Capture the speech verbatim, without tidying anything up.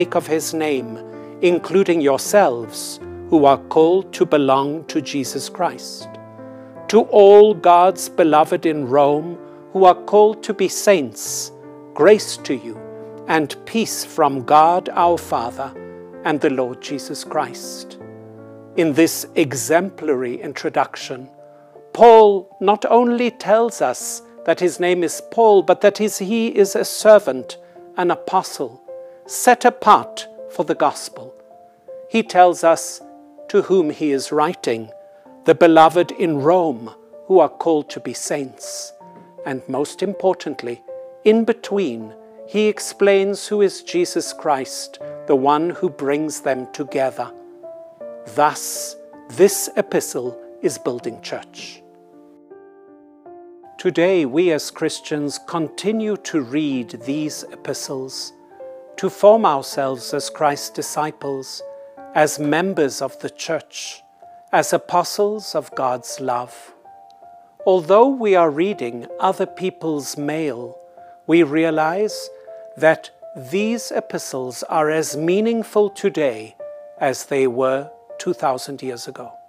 sake of his name, including yourselves, who are called to belong to Jesus Christ. To all God's beloved in Rome, who are called to be saints, grace to you, and peace from God our Father and the Lord Jesus Christ. In this exemplary introduction, Paul not only tells us that his name is Paul, but that he is a servant, an apostle, set apart for the gospel. He tells us to whom he is writing, the beloved in Rome, who are called to be saints. And most importantly, in between, he explains who is Jesus Christ, the one who brings them together. Thus, this epistle is building church. Today, we as Christians continue to read these epistles to form ourselves as Christ's disciples, as members of the church, as apostles of God's love. Although we are reading other people's mail, we realize that these epistles are as meaningful today as they were two thousand years ago.